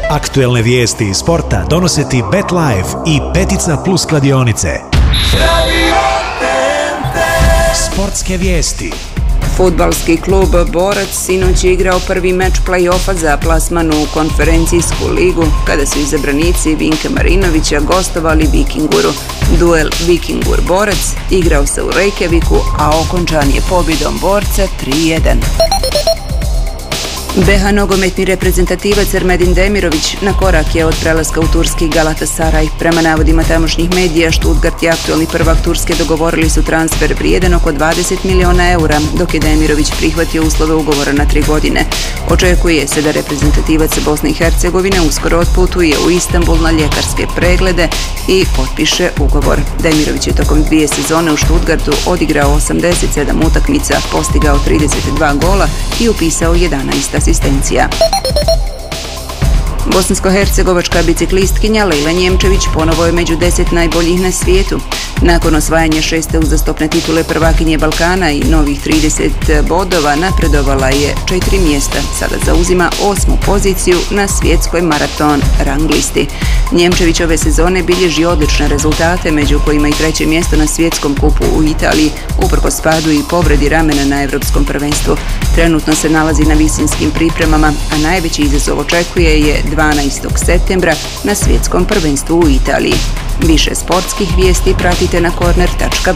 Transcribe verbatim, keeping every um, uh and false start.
Aktuelne vijesti iz sporta donose ti BetLife i Petica Plus kladionice. Sportske vijesti. Fudbalski klub Borac sinoć je igrao prvi meč play-offa za plasman u konferencijsku ligu kada su izabranici Vinka Marinovića gostovali Vikinguru. Duel Vikingur-Borac igrao se u Reykjaviku, a okončan je pobjedom Borca tri jedan. be ha nogometni reprezentativac Ermedin Demirović na korak je od prelaska u turski Galatasaray. Prema navodima tamošnjih medija, Stuttgart i aktualni prvak Turske dogovorili su transfer vrijedan oko dvadeset miliona eura, dok je Demirović prihvatio uslove ugovora na tri godine. Očekuje se da reprezentativac Bosne i Hercegovine uskoro otputuje u Istanbul na ljekarske preglede i potpiše ugovor. Demirović je tokom dvije sezone u Stuttgartu odigrao osamdeset sedam utakmica, postigao trideset dva gola i upisao jedanaest asistencija. Bosansko-hercegovačka biciklistkinja Lejla Njemčević ponovo je među deset najboljih na svijetu. Nakon osvajanja šeste uzastopne titule prvakinje Balkana i novih trideset bodova napredovala je četiri mjesta. Sada zauzima osmu poziciju na svjetskoj maraton rang listi. Njemčević ove sezone bilježi odlične rezultate, među kojima i treće mjesto na svjetskom kupu u Italiji, uprkos padu i povredi ramena na Europskom prvenstvu. Trenutno se nalazi na visinskim pripremama, a najveći izazov očekuje je dvanaestog septembra na svjetskom prvenstvu u Italiji. Više sportskih vijesti pratite na corner tačka